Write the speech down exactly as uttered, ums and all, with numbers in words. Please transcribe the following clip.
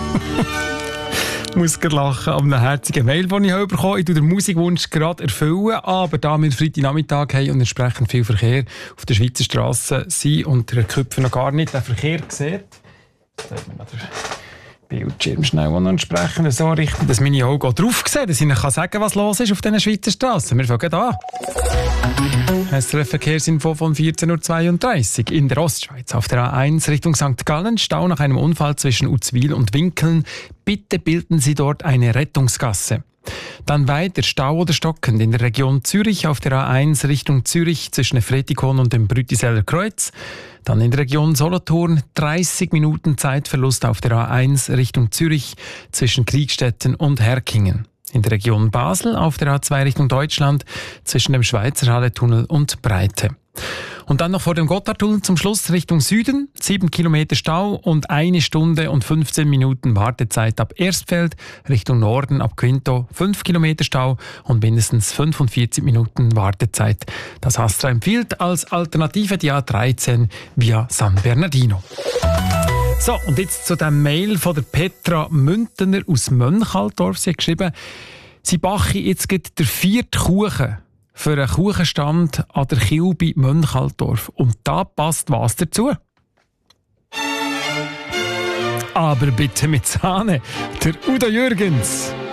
Ich muss gerade lachen an einem herzigen Mail, den ich bekommen habe. Ich tue den Musikwunsch gerade erfüllen, aber da wir Freitagnachmittag haben und entsprechend viel Verkehr auf der Schweizer Straße sind und der Köpfe noch gar nicht den Verkehr sieht, Bildschirm schnell noch entsprechend so richten, dass meine Augen auch drauf sehen, dass ich Ihnen sagen kann, was los ist auf diesen Schweizer Straßen. Wir fangen an. S R F-Verkehrsinfo von vierzehn Uhr zweiunddreißig in der Ostschweiz. Auf der A eins Richtung Sankt Gallen, Stau nach einem Unfall zwischen Uzwil und Winkeln. Bitte bilden Sie dort eine Rettungsgasse. Dann weiter Stau oder stockend in der Region Zürich auf der A eins Richtung Zürich zwischen Fretikon und dem Brütiseller Kreuz. Dann in der Region Solothurn dreißig Minuten Zeitverlust auf der A eins Richtung Zürich zwischen Kriegstetten und Herkingen. In der Region Basel auf der A zwei Richtung Deutschland zwischen dem Schweizer Halletunnel und Breite. Und dann noch vor dem Gotthardtunnel zum Schluss Richtung Süden, sieben Kilometer Stau und eine Stunde und fünfzehn Minuten Wartezeit ab Erstfeld, Richtung Norden ab Quinto, fünf Kilometer Stau und mindestens fünfundvierzig Minuten Wartezeit. Das Astra empfiehlt als Alternative die A dreizehn via San Bernardino. So, und jetzt zu dem Mail von der Petra Müntener aus Mönchaltdorf. Sie hat geschrieben, sie backen jetzt gerade den vierten Kuchen für einen Kuchenstand an der Kilbe Mönchaltdorf. Und da passt was dazu. Aber bitte mit Sahne. Der Udo Jürgens.